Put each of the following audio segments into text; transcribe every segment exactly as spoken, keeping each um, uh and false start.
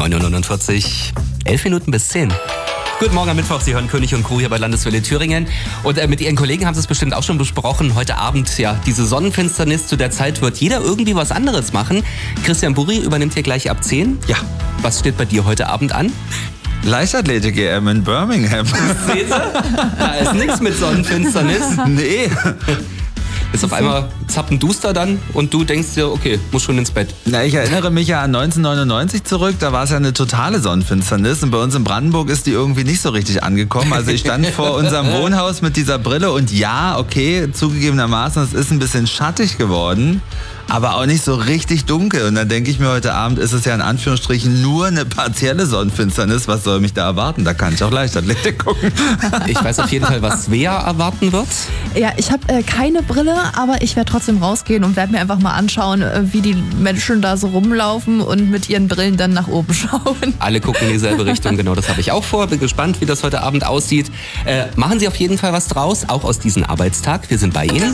neun Uhr neunundvierzig, elf Minuten bis zehn. Guten Morgen am Mittwoch, Sie hören König und Crew hier bei Landeswelle Thüringen. Und äh, mit Ihren Kollegen haben Sie es bestimmt auch schon besprochen. Heute Abend, ja, diese Sonnenfinsternis. Zu der Zeit wird jeder irgendwie was anderes machen. Christian Burri übernimmt hier gleich ab zehn. Ja. Was steht bei dir heute Abend an? Leichtathletik-E M in Birmingham. Sehen Sie? Da ist nichts mit Sonnenfinsternis. Nee. Ist auf einmal zappenduster dann und du denkst dir, okay, muss schon ins Bett. Na, ich erinnere mich ja an neunzehnhundertneunundneunzig zurück, da war es ja eine totale Sonnenfinsternis und bei uns in Brandenburg ist die irgendwie nicht so richtig angekommen. Also ich stand vor unserem Wohnhaus mit dieser Brille und ja, okay, zugegebenermaßen, es ist ein bisschen schattig geworden, aber auch nicht so richtig dunkel. Und dann denke ich mir, heute Abend ist es ja in Anführungsstrichen nur eine partielle Sonnenfinsternis. Was soll mich da erwarten? Da kann ich auch Leichtathletik gucken. Ich weiß auf jeden Fall, was Svea erwarten wird. Ja, ich habe äh, keine Brille, aber ich werde trotzdem rausgehen und werde mir einfach mal anschauen, äh, wie die Menschen da so rumlaufen und mit ihren Brillen dann nach oben schauen. Alle gucken in dieselbe Richtung, genau, das habe ich auch vor. Bin gespannt, wie das heute Abend aussieht. Äh, machen Sie auf jeden Fall was draus, auch aus diesem Arbeitstag. Wir sind bei Ihnen.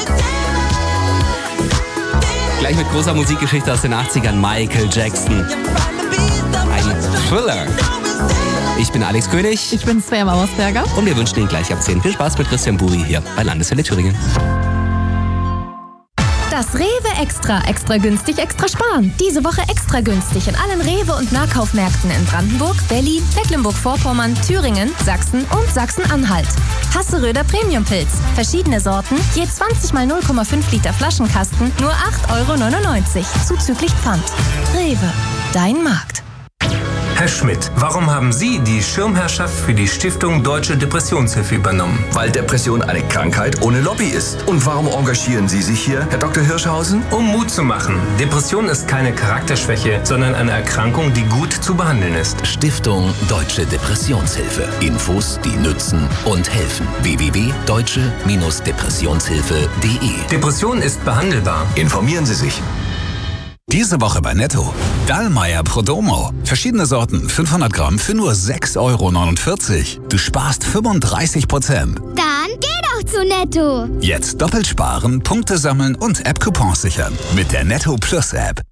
Gleich mit großer Musikgeschichte aus den achtzigern, Michael Jackson. Ein Thriller. Ich bin Alex König. Ich bin Svea Mauersberger. Und wir wünschen Ihnen gleich ab zehn viel Spaß mit Christian Burri hier bei Landeswelle Thüringen. Das Rewe Extra. Extra günstig, extra sparen. Diese Woche extra günstig in allen Rewe- und Nahkaufmärkten in Brandenburg, Berlin, Mecklenburg-Vorpommern, Thüringen, Sachsen und Sachsen-Anhalt. Hasseröder Premiumpilz. Verschiedene Sorten, je zwanzig mal null Komma fünf Liter Flaschenkasten, nur acht Euro neunundneunzig. Zuzüglich Pfand. Rewe. Dein Markt. Herr Schmidt, warum haben Sie die Schirmherrschaft für die Stiftung Deutsche Depressionshilfe übernommen? Weil Depression eine Krankheit ohne Lobby ist. Und warum engagieren Sie sich hier, Herr Doktor Hirschhausen? Um Mut zu machen. Depression ist keine Charakterschwäche, sondern eine Erkrankung, die gut zu behandeln ist. Stiftung Deutsche Depressionshilfe. Infos, die nützen und helfen. w w w punkt deutsche Depressionshilfe punkt de Depression ist behandelbar. Informieren Sie sich. Diese Woche bei Netto. Dallmayr Prodomo. Verschiedene Sorten, fünfhundert Gramm für nur sechs Euro neunundvierzig. Du sparst fünfunddreißig Prozent. Dann geh doch zu Netto. Jetzt doppelt sparen, Punkte sammeln und App-Coupons sichern. Mit der Netto Plus App.